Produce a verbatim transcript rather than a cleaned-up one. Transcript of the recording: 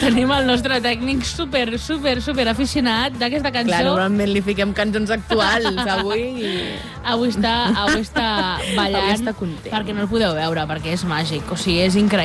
tenim el nostre tècnic super, super, super aficionat d'aquesta cançó. Clar, normalment li fiquem cançons actuals, avui... Avui està, avui està ballant, Avui està content. perquè no el podeu veure, perquè és màgic, o sigui, és increïble.